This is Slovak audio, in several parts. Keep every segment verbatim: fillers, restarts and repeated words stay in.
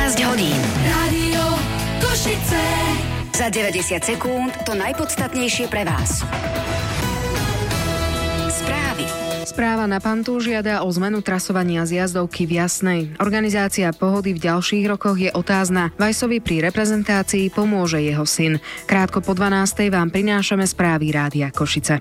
štrnásť hodín. Rádio Košice. Za deväťdesiat sekúnd to najpodstatnejšie pre vás. Správy. Správa na Pantu žiada o zmenu trasovania z jazdovky v Jasnej. Organizácia Pohody v ďalších rokoch je otázna. Vajsovi pri reprezentácii pomôže jeho syn. Krátko po dvanástej vám prinášame správy Rádia Košice.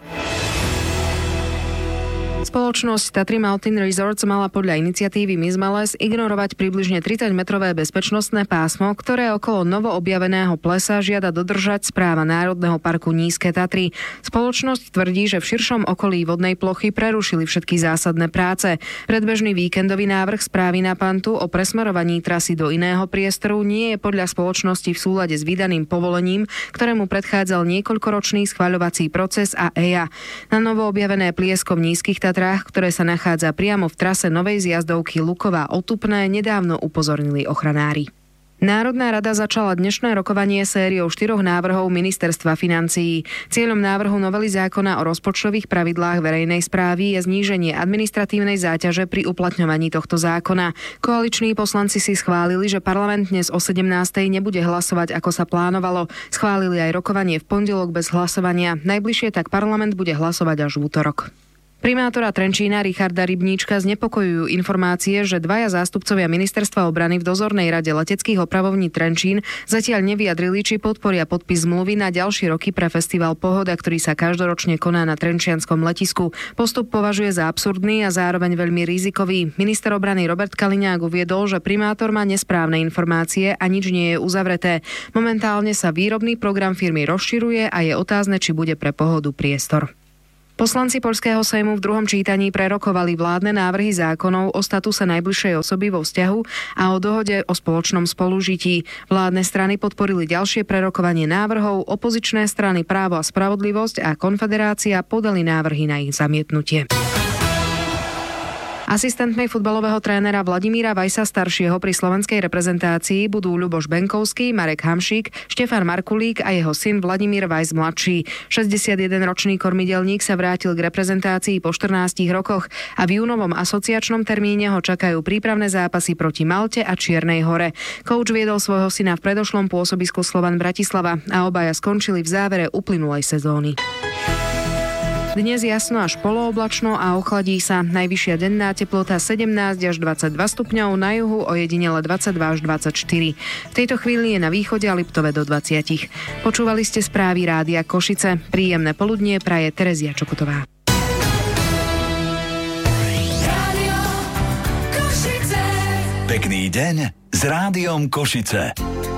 Spoločnosť Tatry Mountain Resorts mala podľa iniciatívy Mizmales ignorovať približne tridsaťmetrové bezpečnostné pásmo, ktoré okolo novoobjaveného plesa žiada dodržať správa Národného parku Nízke Tatry. Spoločnosť tvrdí, že v širšom okolí vodnej plochy prerušili všetky zásadné práce. Predbežný víkendový návrh správy na Pantu o presmerovaní trasy do iného priestoru nie je podľa spoločnosti v súlade s vydaným povolením, ktorému predchádzal niekoľkoročný schvaľovací proces a é á. Na novoobjavené pliesko v Nízkych Tatrách, ktoré sa nachádza priamo v trase novej zjazdovky Luková-Otupné, nedávno upozornili ochranári. Národná rada začala dnešné rokovanie sériou štyroch návrhov Ministerstva financií. Cieľom návrhu novely zákona o rozpočtových pravidlách verejnej správy je zníženie administratívnej záťaže pri uplatňovaní tohto zákona. Koaliční poslanci si schválili, že parlament dnes o sedemnástej nebude hlasovať, ako sa plánovalo. Schválili aj rokovanie v pondelok bez hlasovania. Najbližšie tak parlament bude hlasovať až v útorok. Primátora Trenčína Richarda Rybníčka znepokojujú informácie, že dvaja zástupcovia Ministerstva obrany v dozornej rade leteckých opravovní Trenčín zatiaľ nevyjadrili, či podporia podpis zmluvy na ďalšie roky pre festival Pohoda, ktorý sa každoročne koná na trenčianskom letisku. Postup považuje za absurdný a zároveň veľmi rizikový. Minister obrany Robert Kaliňák uviedol, že primátor má nesprávne informácie a nič nie je uzavreté. Momentálne sa výrobný program firmy rozširuje a je otázne, či bude pre Pohodu priestor. Poslanci Poľského sejmu v druhom čítaní prerokovali vládne návrhy zákonov o statuse najbližšej osoby vo vzťahu a o dohode o spoločnom spolužití. Vládne strany podporili ďalšie prerokovanie návrhov, opozičné strany Právo a spravodlivosť a Konfederácia podali návrhy na ich zamietnutie. Asistentmi futbalového trénera Vladimíra Vajsa staršieho pri slovenskej reprezentácii budú Ľuboš Benkovský, Marek Hamšík, Štefan Markulík a jeho syn Vladimír Vajs mladší. šesťdesiatjedenročný kormidelník sa vrátil k reprezentácii po štrnástich rokoch a v júnovom asociačnom termíne ho čakajú prípravné zápasy proti Malte a Čiernej Hore. Kouč viedol svojho syna v predošlom pôsobisku Slovan Bratislava a obaja skončili v závere uplynulej sezóny. Dnes jasno až polooblačno a ochladí sa. Najvyššia denná teplota sedemnásť až dvadsaťdva stupňov, na juhu ojedinele dvadsaťdva až dvadsaťštyri. V tejto chvíli je na východe a Liptove do dvadsať. Počúvali ste správy Rádia Košice. Príjemné poludnie praje Terezia Čokotová. Pekný deň s Rádiom Košice.